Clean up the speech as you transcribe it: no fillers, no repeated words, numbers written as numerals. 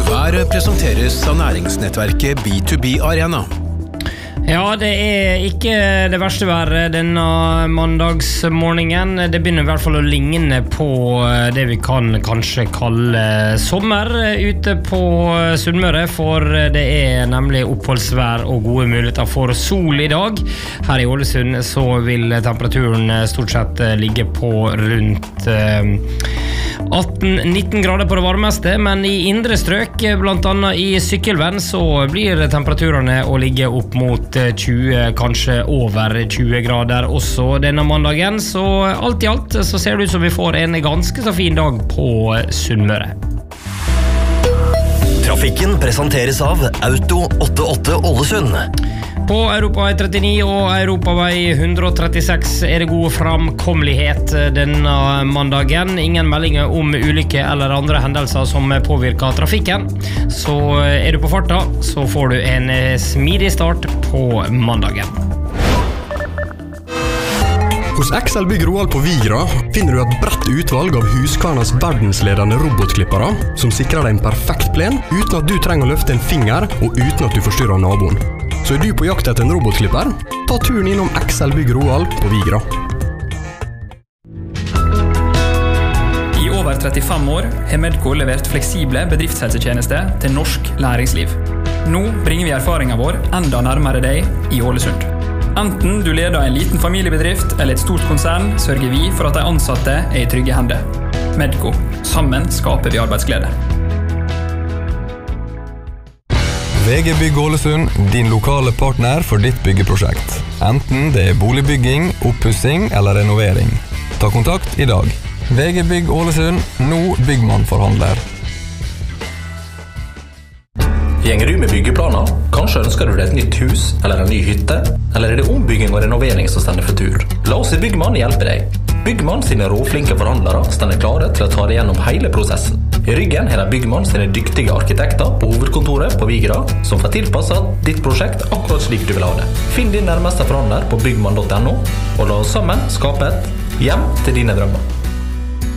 Her presenteres av næringsnettverket B2B Arena. Ja, det ikke det verste været denne mandagsmorgenen. Det begynner I hvert fall å ligne på det vi kan kanskje kalle sommer ute på Sunnmøre, for det nemlig oppholdsvær og gode muligheter for sol I dag. Her I Ålesund så vil temperaturen stort sett ligge på rundt 18-19 grader på det varmeste, men I indre strøk, blant annet I Sykkylven, så blir temperaturene å ligge opp mot 20, kanskje over 20 grader også denne mandagen, så alt I alt så ser det ut som vi får en ganske så fin dag på Sunnmøre. Trafikken presenteres av Auto 88 Ålesund. På Europavei 39 og Europavei 136 det god framkommelighet denne mandagen. Ingen meldinger om ulykke eller andre hendelser som påvirker trafikken. Så du på farta, så får du en smidig start på mandagen. Hos XL Bygg Roald på Vigra finner du et bredt utvalg av Husqvarnas verdensledende robotklippere som sikrer deg en perfekt plen uten at du trenger å løfte en finger og uten at du forstyrrer naboen. Så du på jakt etter en robotklipper? Ta turen innom XL Bygg Roald på Vigra. I over 35 år har Medco levert fleksible bedriftshelsetjenester til norsk næringsliv. Nå bringer vi erfaringen vår enda nærmere deg I Ålesund. Enten du leder en liten familiebedrift eller et stort konsern, sørger vi for at de ansatte I trygge hender. Medco. Sammen skaper vi arbeidsglede. VG Bygg Ålesund, din lokale partner for ditt byggeprosjekt. Enten det boligbygging, oppussing eller renovering. Ta kontakt I dag. VG Bygg Ålesund, nå byggmannforhandler. Gjenger du med byggeplaner? Kanskje ønsker du deg et nytt hus eller en ny hytte? Eller det ombygging og renovering som stender for tur? La oss I Byggmann hjelpe deg. Byggmann sine råflinke forhandlere stender klare til å ta deg gjennom hele prosessen. I ryggen har de Byggmann sine dyktige arkitekter på hovedkontoret på Vigra, som får tilpasset ditt prosjekt akkurat slik du vil ha det. Finn din nærmeste forhandler på byggmann.no, og la oss sammen skape et hjem til dine drømmer.